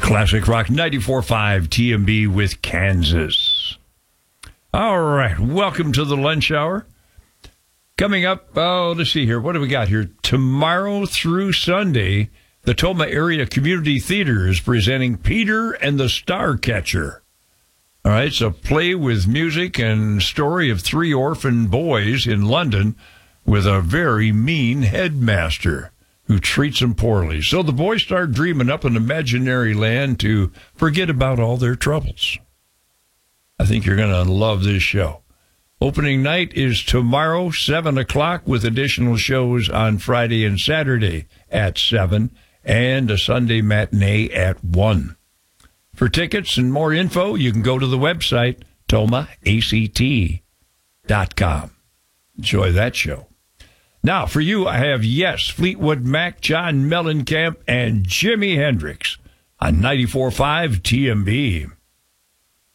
Classic Rock 94.5 TMB with Kansas. All right, welcome to the lunch hour. Coming up, let's see here. What do we got here? Tomorrow through Sunday, the Tomah Area Community Theater is presenting Peter and the Starcatcher. All right, it's a play with music and story of three orphan boys in London with a very mean headmaster who treats them poorly. So the boys start dreaming up an imaginary land to forget about all their troubles. I think you're going to love this show. Opening night is tomorrow, 7 o'clock, with additional shows on Friday and Saturday at 7, and a Sunday matinee at 1. For tickets and more info, you can go to the website, tomahact.com. Enjoy that show. Now, for you, I have Yes, Fleetwood Mac, John Mellencamp, and Jimi Hendrix on 94.5 TMB.